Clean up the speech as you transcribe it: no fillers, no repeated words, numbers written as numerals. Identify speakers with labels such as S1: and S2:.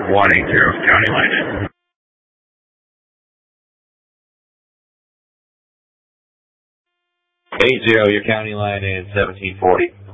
S1: 180, county line.
S2: 80, your county line is 1740.